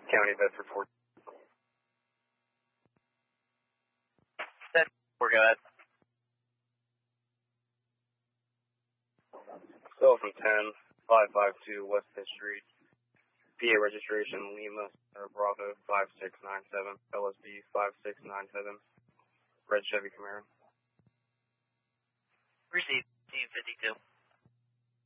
County Bedford 4. We're good. Sullivan 10-552 West 5th Street. PA registration Lima Bravo 5697. LSB 5697. Red Chevy Camaro. Received. Team 52.